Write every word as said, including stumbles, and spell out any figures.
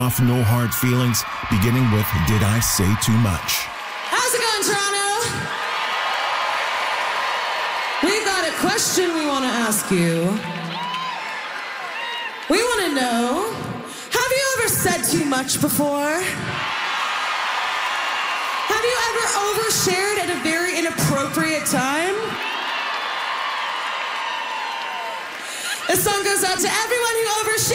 Off No Hard Feelings, beginning with Did I Say Too Much? How's it going, Toronto? We've got a question we want to ask you. We want to know, have you ever said too much before? Have you ever overshared at a very inappropriate time? This song goes out to everyone who overshared.